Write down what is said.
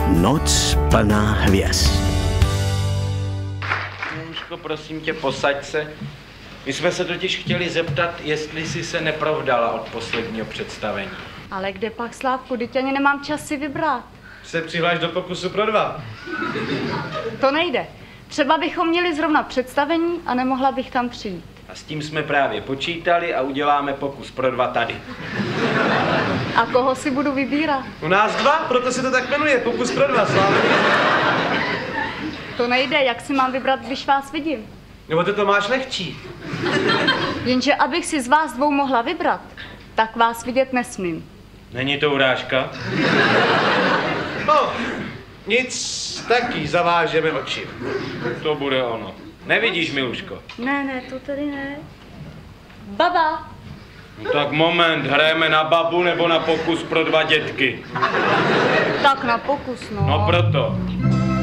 Noc plná hvězd. Miluško, prosím tě, posaď se. My jsme se totiž chtěli zeptat, jestli jsi se neprovdala od posledního představení. Ale kde pak, Slávku, teď ani nemám čas si vybrat. Se přihláš do pokusu pro 2. To nejde. Třeba bychom měli zrovna představení a nemohla bych tam přijít. A s tím jsme právě počítali a uděláme pokus pro 2 tady. A koho si budu vybírat? U nás 2, proto se to tak jmenuje, pokus pro 2, Slávku. To nejde, jak si mám vybrat, když vás vidím. Nebo ty to máš lehčí. Jenže abych si z vás 2 mohla vybrat, tak vás vidět nesmím. Není to urážka? No, nic, taky zavážeme oči. To bude ono. Nevidíš, Miluško? Ne, to tady ne. Baba! No tak moment, hrajeme na babu nebo na pokus pro 2 dětky? Tak na pokus, no. No proto.